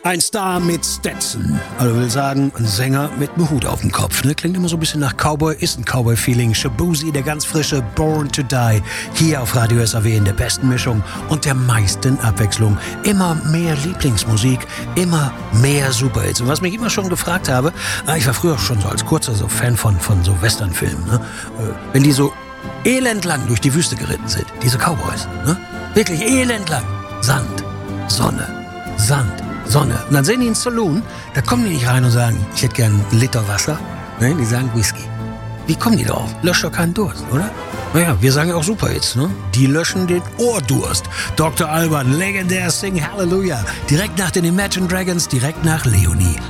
Ein Star mit Stetson. Also will sagen, ein Sänger mit einem Hut auf dem Kopf. Ne? Klingt immer so ein bisschen nach Cowboy, ist ein Cowboy-Feeling. Shaboozey, der ganz frische Born to Die. Hier auf Radio SAW in der besten Mischung und der meisten Abwechslung. Immer mehr Lieblingsmusik, immer mehr Superhits. Und was mich immer schon gefragt habe, ich war früher schon so als kurzer so Fan von so Westernfilmen. Ne? Wenn die so elendlang durch die Wüste geritten sind, diese Cowboys. Ne? Wirklich elendlang. Sand, Sonne, Sand, Sonne. Und dann sehen die einen Saloon, da kommen die nicht rein und sagen, ich hätte gern einen Liter Wasser. Ne? Die sagen Whisky. Wie kommen die drauf? Löscht doch keinen Durst, oder? Naja, wir sagen ja auch Superhits, ne? Die löschen den Ohrdurst. Dr. Alban, legendär Sing Hallelujah. Direkt nach den Imagine Dragons, direkt nach Leonie.